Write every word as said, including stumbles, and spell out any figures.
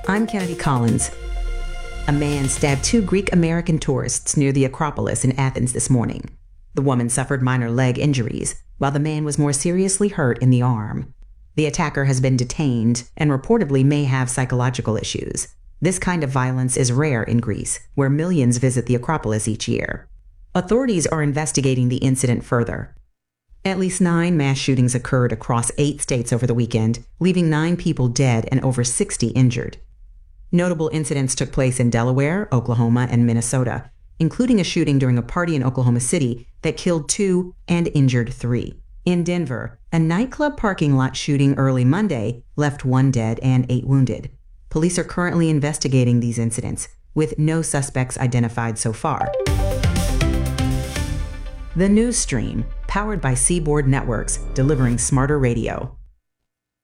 I'm Kennedy Collins. A man stabbed two Greek-American tourists near the Acropolis in Athens this morning. The woman suffered minor leg injuries, while the man was more seriously hurt in the arm. The attacker has been detained and reportedly may have psychological issues. This kind of violence is rare in Greece, where millions visit the Acropolis each year. Authorities are investigating the incident further. At least nine mass shootings occurred across eight states over the weekend, leaving nine people dead and over sixty injured. Notable incidents took place in Delaware, Oklahoma, and Minnesota, including a shooting during a party in Oklahoma City that killed two and injured three. In Denver, a nightclub parking lot shooting early Monday left one dead and eight wounded. Police are currently investigating these incidents, with no suspects identified so far. The News Stream, powered by Seaboard Networks, delivering smarter radio.